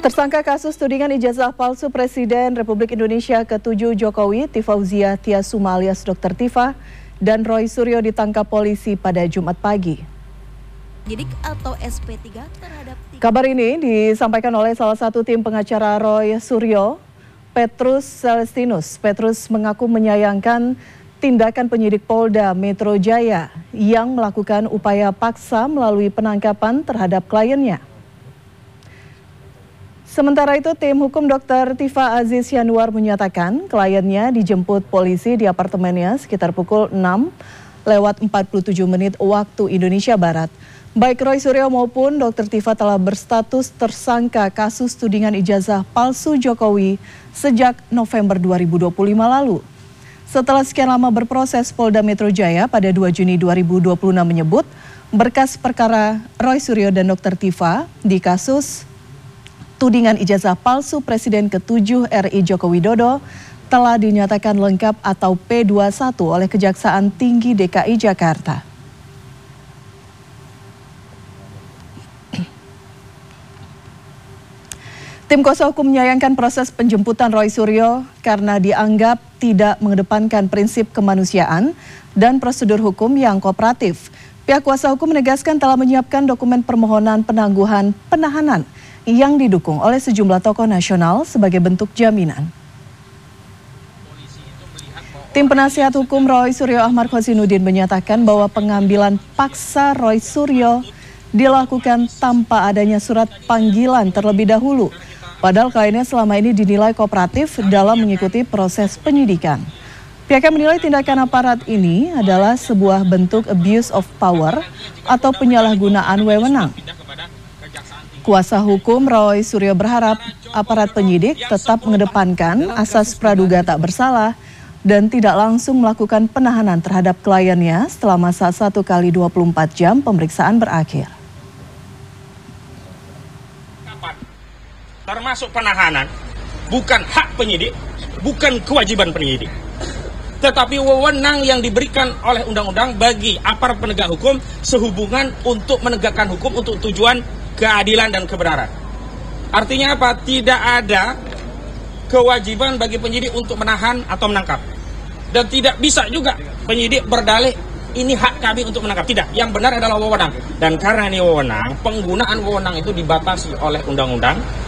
Tersangka kasus tudingan ijazah palsu Presiden Republik Indonesia ke-7 Jokowi, Tifauzia Tiasuma alias Dr. Tifa, dan Roy Suryo ditangkap polisi pada Jumat pagi. Atau SP3 terhadap Kabar ini disampaikan oleh salah satu tim pengacara Roy Suryo, Petrus Celestinus. Petrus mengaku menyayangkan tindakan penyidik Polda Metro Jaya yang melakukan upaya paksa melalui penangkapan terhadap kliennya. Sementara itu, tim hukum Dr. Tifa Aziz Yanuar menyatakan kliennya dijemput polisi di apartemennya sekitar pukul 6:47 waktu Indonesia Barat. Baik Roy Suryo maupun Dr. Tifa telah berstatus tersangka kasus tudingan ijazah palsu Jokowi sejak November 2025 lalu. Setelah sekian lama berproses, Polda Metro Jaya pada 2 Juni 2026 menyebut berkas perkara Roy Suryo dan Dr. Tifa di kasus tudingan ijazah palsu Presiden ke-7 RI Joko Widodo telah dinyatakan lengkap atau P21 oleh Kejaksaan Tinggi DKI Jakarta. Tim kuasa hukum menyayangkan proses penjemputan Roy Suryo karena dianggap tidak mengedepankan prinsip kemanusiaan dan prosedur hukum yang kooperatif. Pihak kuasa hukum menegaskan telah menyiapkan dokumen permohonan penangguhan penahanan yang didukung oleh sejumlah tokoh nasional sebagai bentuk jaminan. Tim penasihat hukum Roy Suryo Ahmad Khozinuddin menyatakan bahwa pengambilan paksa Roy Suryo dilakukan tanpa adanya surat panggilan terlebih dahulu. Padahal kliennya selama ini dinilai kooperatif dalam mengikuti proses penyidikan. Pihaknya menilai tindakan aparat ini adalah sebuah bentuk abuse of power atau penyalahgunaan wewenang. Kuasa hukum Roy Suryo berharap aparat penyidik tetap mengedepankan asas praduga tak bersalah dan tidak langsung melakukan penahanan terhadap kliennya setelah masa 1 kali 24 jam pemeriksaan berakhir. Termasuk penahanan bukan hak penyidik, bukan kewajiban penyidik, tetapi wewenang yang diberikan oleh undang-undang bagi aparat penegak hukum sehubungan untuk menegakkan hukum untuk tujuan keadilan dan kebenaran. Artinya apa? Tidak ada kewajiban bagi penyidik untuk menahan atau menangkap. Dan tidak bisa juga penyidik berdalih ini hak kami untuk menangkap. Tidak, yang benar adalah wewenang. Dan karena ini wewenang, penggunaan wewenang itu dibatasi oleh undang-undang